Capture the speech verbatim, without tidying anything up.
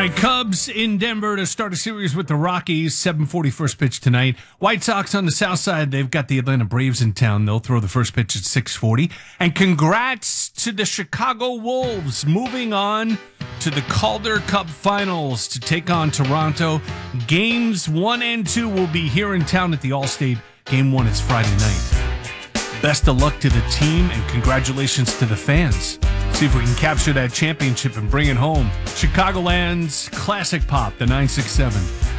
right, Cubs in Denver to start a series with the Rockies. seven forty first pitch tonight. White Sox on the south side. They've got the Atlanta Braves in town. They'll throw the first pitch at six forty. And congrats to the Chicago Wolves moving on to the Calder Cup Finals to take on Toronto. Games one and two will be here in town at the Allstate. Game one is Friday night. Best of luck to the team and congratulations to the fans. See if we can capture that championship and bring it home. Chicagoland's Classic Pop, the nine six seven.